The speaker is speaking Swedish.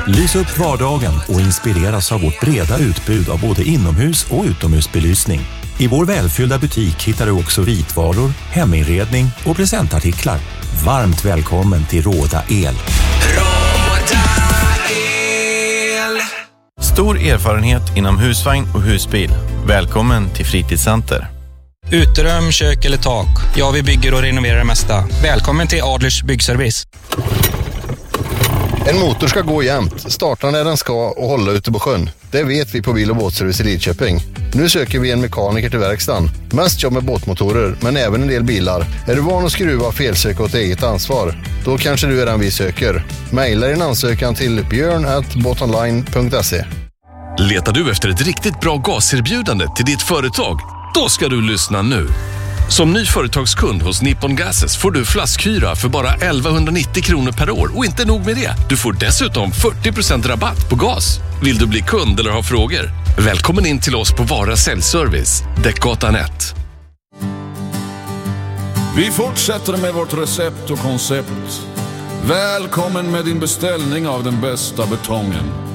Lys upp vardagen och inspireras av vårt breda utbud av både inomhus- och utomhusbelysning. I vår välfyllda butik hittar du också vitvaror, heminredning och presentartiklar. Varmt välkommen till Råda El. Råda El. Stor erfarenhet inom husvagn och husbil. Välkommen till Fritidscenter. Uterum, kök eller tak. Ja, vi bygger och renoverar det mesta. Välkommen till Adlers byggservice. En motor ska gå jämnt, starta när den ska och hålla ute på sjön. Det vet vi på Bil- och båtservice i Lidköping. Nu söker vi en mekaniker till verkstaden. Mest jobb med båtmotorer, men även en del bilar. Är du van att skruva och felsöka åt eget ansvar? Då kanske du är den vi söker. Maila din ansökan till björn@botonline.se. Letar du efter ett riktigt bra gaserbjudande till ditt företag? Då ska du lyssna nu. Som ny företagskund hos Nippon Gases får du flaskhyra för bara 1190 kronor per år. Och inte nog med det, du får dessutom 40% rabatt på gas. Vill du bli kund eller ha frågor? Välkommen in till oss på Vara Säljservice, Däckgatan 1. Vi fortsätter med vårt recept och koncept. Välkommen med din beställning av den bästa betongen.